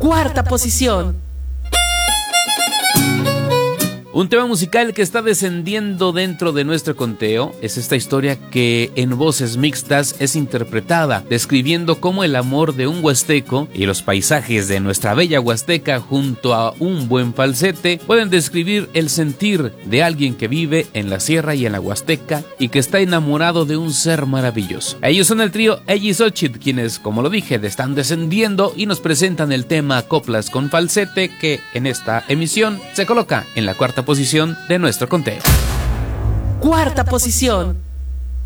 Cuarta posición. Un tema musical que está descendiendo dentro de nuestro conteo es esta historia que en voces mixtas es interpretada, describiendo cómo el amor de un huasteco y los paisajes de nuestra bella Huasteca junto a un buen falsete pueden describir el sentir de alguien que vive en la sierra y en la Huasteca y que está enamorado de un ser maravilloso. Ellos son el trío Eyizochitl, quienes, como lo dije, están descendiendo y nos presentan el tema Coplas con Falsete, que en esta emisión se coloca en la cuarta posición de nuestro conteo. Cuarta posición.